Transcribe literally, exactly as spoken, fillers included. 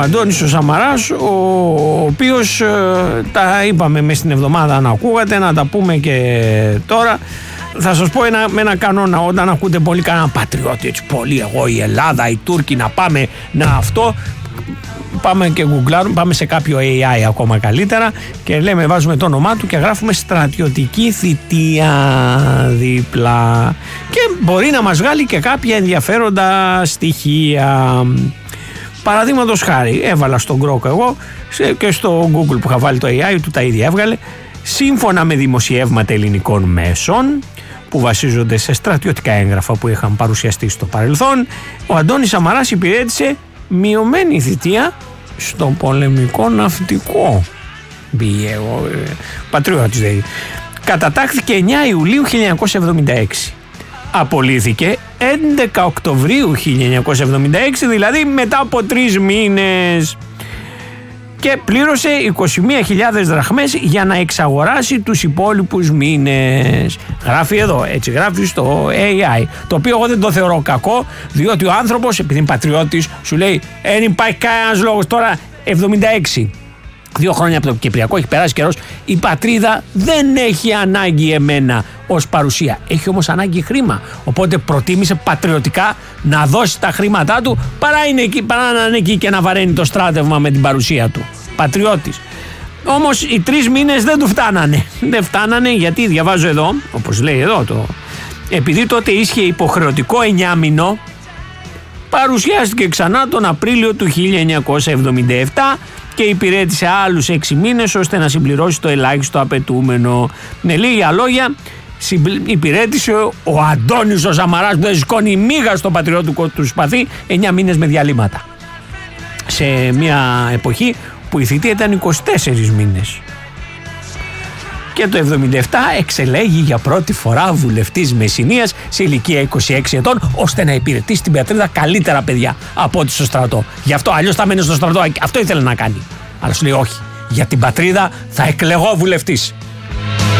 Αντώνης ο Σαμαράς, ο, ο οποίος ε, τα είπαμε μες στην εβδομάδα να ακούγατε, να τα πούμε και τώρα. Θα σας πω ένα, με ένα κανόνα, όταν ακούτε πολύ κανέναν πατριώτη, έτσι πολύ, εγώ η Ελλάδα, οι Τούρκοι, να πάμε, να αυτό, πάμε και γκουγκλάρουμε, πάμε σε κάποιο έι άι ακόμα καλύτερα και λέμε, βάζουμε το όνομά του και γράφουμε στρατιωτική θητεία δίπλα και μπορεί να μας βγάλει και κάποια ενδιαφέροντα στοιχεία. Παραδείγματος χάρη, έβαλα στον Grok εγώ και στο Google που είχα βάλει το έι άι του τα ίδια έβγαλε. Σύμφωνα με δημοσιεύματα ελληνικών μέσων που βασίζονται σε στρατιωτικά έγγραφα που είχαν παρουσιαστεί στο παρελθόν, ο Αντώνης Σαμαράς υπηρέτησε μειωμένη θητεία στον πολεμικό ναυτικό. Πήγε ο ε, πατριώτης δηλαδή. Κατατάχθηκε εννέα Ιουλίου χίλια εννιακόσια εβδομήντα έξι. Απολύθηκε έντεκα Οκτωβρίου χίλια εννιακόσια εβδομήντα έξι, δηλαδή μετά από τρεις μήνες. Και πλήρωσε είκοσι μία χιλιάδες δραχμές για να εξαγοράσει τους υπόλοιπους μήνες. Γράφει εδώ, έτσι γράφει στο έι άι, το οποίο εγώ δεν το θεωρώ κακό, διότι ο άνθρωπος, επειδή είναι πατριώτης, σου λέει δεν υπάρχει κανένας λόγος τώρα εβδομήντα έξι. Δύο χρόνια από το Κυπριακό έχει περάσει καιρός. Η πατρίδα δεν έχει ανάγκη εμένα ως παρουσία. Έχει όμως ανάγκη χρήμα. Οπότε προτίμησε πατριωτικά να δώσει τα χρήματά του παρά, είναι εκεί, παρά να είναι εκεί και να βαραίνει το στράτευμα με την παρουσία του. Πατριώτης. Όμως οι τρεις μήνες δεν του φτάνανε. Δεν φτάνανε γιατί διαβάζω εδώ, όπως λέει εδώ το. Επειδή τότε ίσχυε υποχρεωτικό εννιάμηνο, παρουσιάστηκε ξανά τον Απρίλιο του χίλια εννιακόσια εβδομήντα επτά και υπηρέτησε άλλους έξι μήνες ώστε να συμπληρώσει το ελάχιστο απαιτούμενο. Με λίγα λόγια, υπηρέτησε ο Αντώνης ο Σαμαράς που δεν σηκώνει μίγα στο πατριώτικο του σπαθί εννιά μήνες με διαλύματα. Σε μια εποχή που η θητεία ήταν είκοσι τέσσερις μήνες. Και το εβδομήντα επτά εξελέγει για πρώτη φορά βουλευτής Μεσσηνίας σε ηλικία είκοσι έξι ετών, ώστε να υπηρετήσει την πατρίδα καλύτερα, παιδιά, από ό,τι στο στρατό. Γι' αυτό αλλιώς θα μένει στο στρατό. Αυτό ήθελε να κάνει. Αλλά σου λέει όχι. Για την πατρίδα θα εκλεγώ βουλευτής.